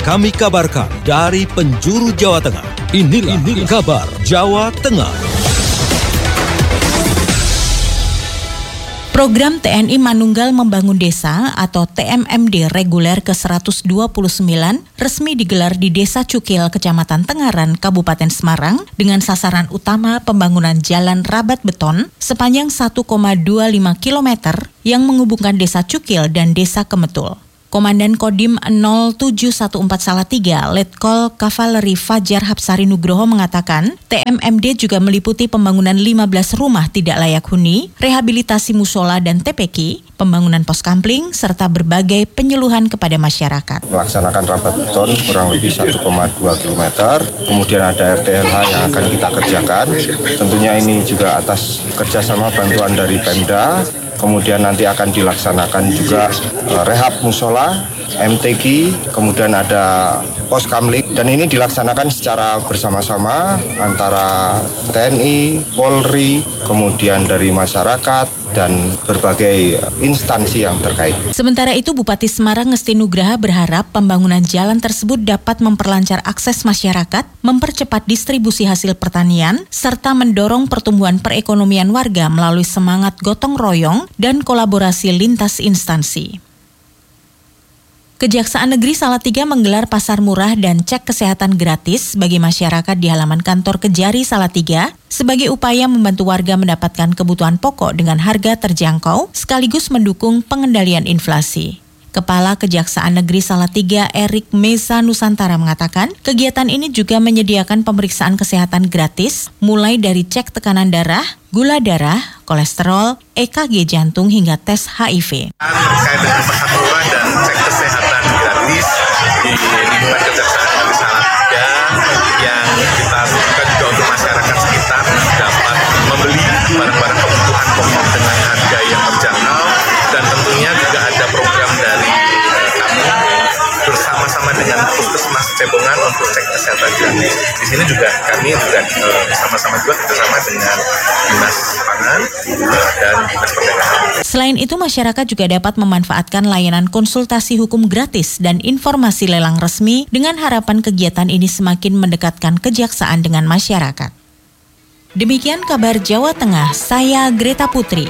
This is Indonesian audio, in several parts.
kami kabarkan dari penjuru Jawa Tengah. Inilah kabar Jawa Tengah. Program TNI Manunggal Membangun Desa atau TMMD reguler ke-129 resmi digelar di Desa Cukil, Kecamatan Tengaran, Kabupaten Semarang dengan sasaran utama pembangunan jalan rabat beton sepanjang 1,25 km yang menghubungkan Desa Cukil dan Desa Kemetul. Komandan Kodim 0714 Salatiga, Letkol Kavaleri Fajar Hapsari Nugroho mengatakan, TMMD juga meliputi pembangunan 15 rumah tidak layak huni, rehabilitasi musola dan TPQ, pembangunan pos kampling, serta berbagai penyuluhan kepada masyarakat. Melaksanakan rabat beton kurang lebih 1,2 km, kemudian ada RTLH yang akan kita kerjakan. Tentunya ini juga atas kerjasama bantuan dari Pemda. Kemudian nanti akan dilaksanakan juga rehab musola, MTQ, kemudian ada pos kamling, dan ini dilaksanakan secara bersama-sama antara TNI, Polri, kemudian dari masyarakat, dan berbagai instansi yang terkait. Sementara itu, Bupati Semarang Ngesti Nugraha berharap pembangunan jalan tersebut dapat memperlancar akses masyarakat, mempercepat distribusi hasil pertanian, serta mendorong pertumbuhan perekonomian warga melalui semangat gotong royong dan kolaborasi lintas instansi. Kejaksaan Negeri Salatiga menggelar pasar murah dan cek kesehatan gratis bagi masyarakat di halaman kantor Kejari Salatiga sebagai upaya membantu warga mendapatkan kebutuhan pokok dengan harga terjangkau sekaligus mendukung pengendalian inflasi. Kepala Kejaksaan Negeri Salatiga Erik Mesa Nusantara mengatakan, kegiatan ini juga menyediakan pemeriksaan kesehatan gratis mulai dari cek tekanan darah, gula darah, kolesterol, EKG jantung hingga tes HIV. Terkait dengan pasar murah dan cek kesehatan gratis di lingkungan Kejaksaan Negeri Salatiga yang kita lakukan juga untuk masyarakat sekitar dapat membeli barang-barang kebutuhan pokok dengan harga yang terjangkau, dan tentunya juga ada program dari kami bersama-sama dengan Puskesmas Cebongan untuk cek kesehatan gratis. Di sini juga kami juga sama-sama juga kerjasama dengan Dinas Pangan dan Dinas Perdagangan. Selain itu, masyarakat juga dapat memanfaatkan layanan konsultasi hukum gratis dan informasi lelang resmi dengan harapan kegiatan ini semakin mendekatkan kejaksaan dengan masyarakat. Demikian kabar Jawa Tengah, saya Greta Putri.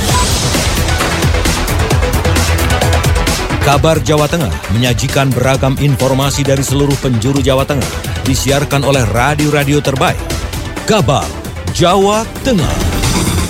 Kabar Jawa Tengah menyajikan beragam informasi dari seluruh penjuru Jawa Tengah, disiarkan oleh radio-radio terbaik. Kabar Jawa Tengah.